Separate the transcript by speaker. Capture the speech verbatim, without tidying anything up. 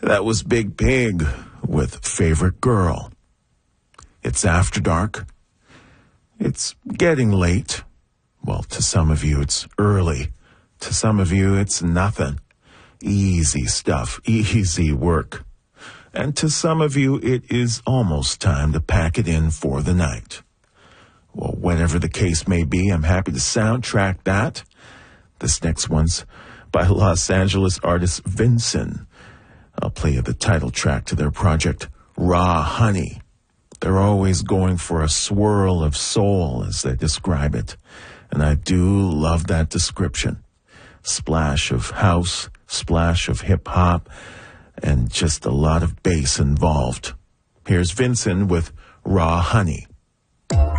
Speaker 1: That was Big Pig with Favorite Girl. It's after dark. It's getting late. Well, to some of you, it's early. To some of you, it's nothing. Easy stuff, easy work. And to some of you, it is almost time to pack it in for the night. Well, whatever the case may be, I'm happy to soundtrack that. This next one's by Los Angeles artist Vincent. I'll play you the title track to their project, Raw Honey. They're always going for a swirl of soul, as they describe it. And I do love that description. Splash of house, splash of hip-hop, and just a lot of bass involved. Here's Vincent with Raw Honey.